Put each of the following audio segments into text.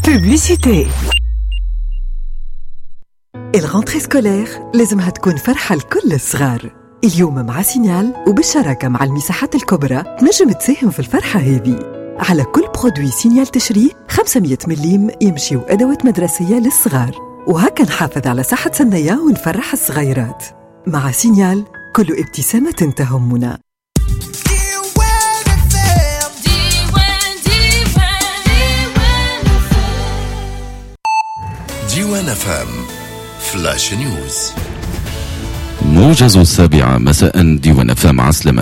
بوبليسيتي. الغونتري سكولير لازمها تكون فرحة لكل الصغار. اليوم مع سينيال وبالشراكة مع المساحات الكبرى تنجم تساهم في الفرحة هذه. على كل برودوي سينيال تشريه 500 مليم يمشيو أدوات مدرسية للصغار، وهكا نحافظ على صحة سنية ونفرح الصغيرات. مع سينيال كل ابتسامة تهمنا. ديوان فام فلاش نيوز. موجز 7 مساء. ديوان فام عسلمة.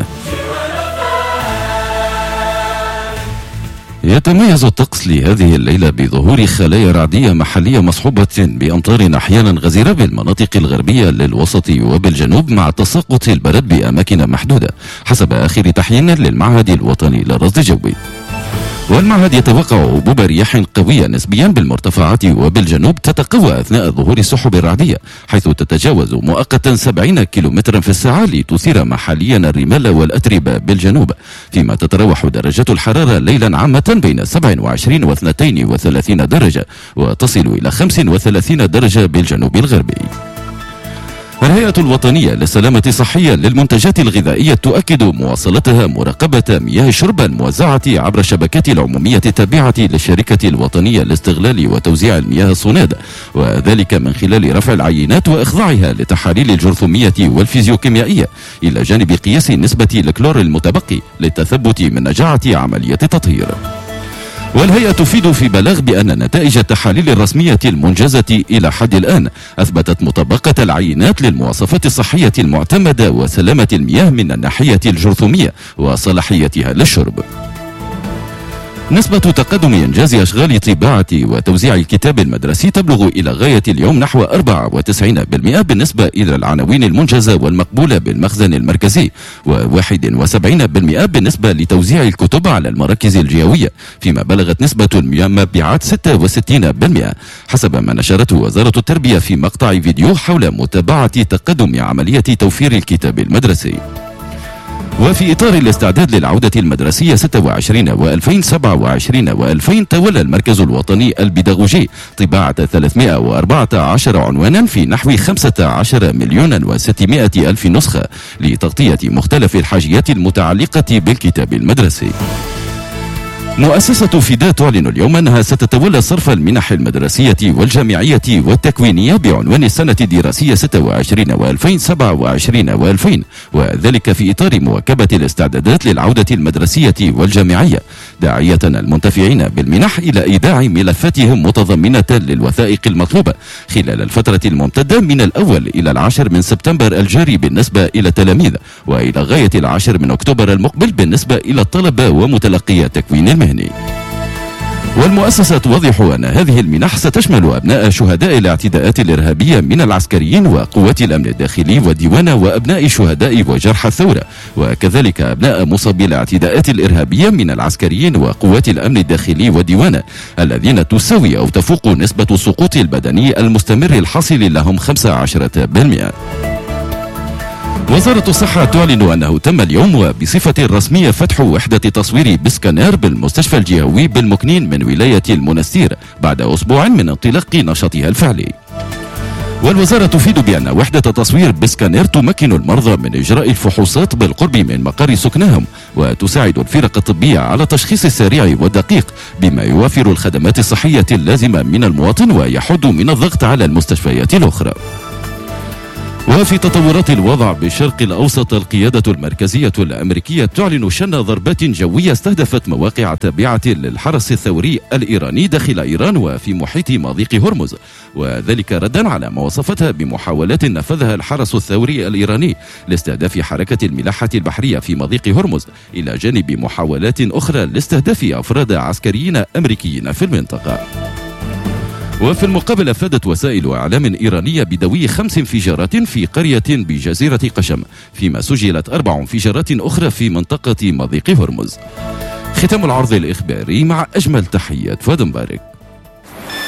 يتميز الطقس لهذه الليلة بظهور خلايا رعدية محلية مصحوبة بأمطار أحيانا غزيرة بالمناطق الغربية للوسط وبالجنوب، مع تساقط البرد بأماكن محدودة حسب آخر تحيين للمعهد الوطني للرصد الجوي. والمعهد يتوقع هبوب رياح قوية نسبيا بالمرتفعات وبالجنوب تتقوى أثناء ظهور السحب الرعدية، حيث تتجاوز مؤقتا 70 كيلومترا في الساعة لتثير محليا الرمال والأتربة بالجنوب، فيما تتراوح درجات الحرارة ليلا عامة بين 27 و 32 درجة، وتصل إلى 35 درجة بالجنوب الغربي. الهيئة الوطنية للسلامة الصحية للمنتجات الغذائية تؤكد مواصلتها مراقبة مياه الشرب الموزعة عبر الشبكات العمومية التابعة للشركة الوطنية لاستغلال وتوزيع المياه الصناد، وذلك من خلال رفع العينات وإخضاعها لتحاليل الجرثومية والفيزيوكيميائية، إلى جانب قياس نسبة الكلور المتبقي للتثبت من نجاعة عملية التطهير. والهيئة تفيد في بلاغ بأن نتائج التحاليل الرسمية المنجزة إلى حد الآن أثبتت مطابقة العينات للمواصفات الصحية المعتمدة وسلامة المياه من الناحية الجرثومية وصلاحيتها للشرب. نسبة تقدم إنجاز أشغال طباعة وتوزيع الكتاب المدرسي تبلغ إلى غاية اليوم نحو 94% بالنسبة إلى العناوين المنجزة والمقبولة بالمخزن المركزي، و71% بالنسبة لتوزيع الكتب على المراكز الجهوية، فيما بلغت نسبة المبيعات 66% حسب ما نشرته وزارة التربية في مقطع فيديو حول متابعة تقدم عملية توفير الكتاب المدرسي. وفي إطار الاستعداد للعودة المدرسية 26 و2027 و2000 تولى المركز الوطني البيداغوجي طباعة 314 عنوانا في نحو 15,600,000 نسخة لتغطية مختلف الحاجيات المتعلقة بالكتاب المدرسي. مؤسسة فيدا تعلن اليوم أنها ستتولى صرف المنح المدرسية والجامعية والتكوينية بعنوان السنة الدراسية 26 و2027 و2000، وذلك في إطار مواكبة الاستعدادات للعودة المدرسية والجامعية، داعية المنتفعين بالمنح إلى إيداع ملفاتهم متضمنة للوثائق المطلوبة خلال الفترة الممتدة من 1 إلى 10 من سبتمبر الجاري بالنسبة إلى التلاميذ، وإلى غاية 10 من أكتوبر المقبل بالنسبة إلى الطلبة ومتلقي التكوين المهني. والمؤسسة توضح أن هذه المنح ستشمل أبناء شهداء الاعتداءات الإرهابية من العسكريين وقوات الأمن الداخلي والديوان، وأبناء شهداء وجرحى الثورة، وكذلك أبناء مصابي الاعتداءات الإرهابية من العسكريين وقوات الأمن الداخلي والديوان، الذين تساوي أو تفوق نسبة السقوط البدني المستمر الحاصل لهم 15%. وزارة الصحة تعلن أنه تم اليوم وبصفة رسمية فتح وحدة تصوير بسكانير بالمستشفى الجهوي بالمكنين من ولاية المنستير بعد أسبوع من انطلاق نشاطها الفعلي. والوزارة تفيد بأن وحدة تصوير بسكانير تمكن المرضى من إجراء الفحوصات بالقرب من مقر سكنهم، وتساعد الفرق الطبية على التشخيص السريع والدقيق، بما يوفر الخدمات الصحية اللازمة من المواطن ويحد من الضغط على المستشفيات الأخرى. وفي تطورات الوضع بالشرق الأوسط، القيادة المركزية الأمريكية تعلن شن ضربات جوية استهدفت مواقع تابعة للحرس الثوري الإيراني داخل إيران وفي محيط مضيق هرمز، وذلك ردا على ما وصفتها بمحاولات نفذها الحرس الثوري الإيراني لاستهداف حركة الملاحة البحرية في مضيق هرمز، إلى جانب محاولات أخرى لاستهداف أفراد عسكريين أمريكيين في المنطقة. وفي المقابل أفادت وسائل إعلام إيرانية بدوي 5 انفجارات في قرية بجزيرة قشم، فيما سجلت 4 انفجارات أخرى في منطقة مضيق هرمز. ختام العرض الإخباري مع أجمل تحيات فؤاد مبارك.